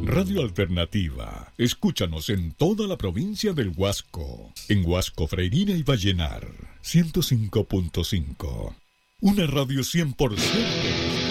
Radio Alternativa. Escúchanos en toda la provincia del Huasco. En Huasco, Freirina y Vallenar. 105.5. Una radio 100%.